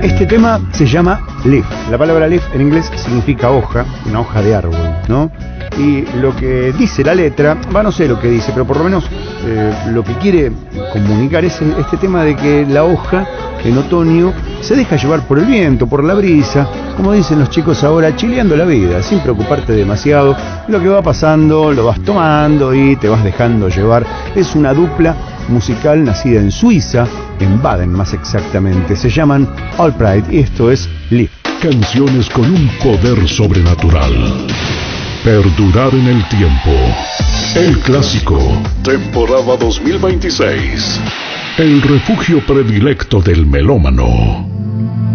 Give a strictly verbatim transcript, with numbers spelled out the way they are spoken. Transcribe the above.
Este tema se llama leaf. La palabra leaf en inglés significa hoja, una hoja de árbol, ¿no? Y lo que dice la letra, va, no sé lo que dice, pero por lo menos eh, lo que quiere comunicar es este tema de que la hoja en otoño se deja llevar por el viento, por la brisa, como dicen los chicos ahora, chileando la vida, sin preocuparte demasiado. Lo que va pasando lo vas tomando y te vas dejando llevar. Es una dupla musical nacida en Suiza, en Baden más exactamente. Se llaman All Pride y esto es Leaf. Canciones con un poder sobrenatural. Perdurar en el tiempo. El clásico. Temporada dos mil veintiséis. El refugio predilecto del melómano.